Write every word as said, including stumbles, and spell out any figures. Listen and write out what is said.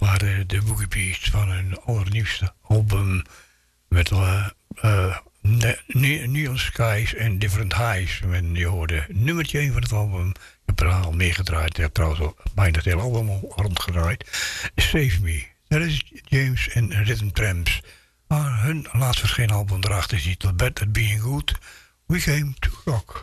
waren de Boogie Beats van hun allernieuwste album met uh, uh, Neon Skies en Different Highs. En je hoorde nummertje één van het album. Ik heb er al meer gedraaid. Ik heb trouwens al bijna het hele album al rondgedraaid. Save Me. Dat is James en Rhythm Tramps. Maar hun laatst verschenen album draagt de titel Better Being Good. We Came to Rock.